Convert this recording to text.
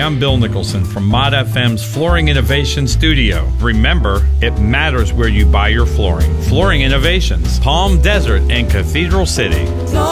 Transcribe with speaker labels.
Speaker 1: I'm Bill Nicholson from Mod FM's Flooring Innovation Studio. Remember, it matters where you buy your flooring. Flooring Innovations, Palm Desert and Cathedral City.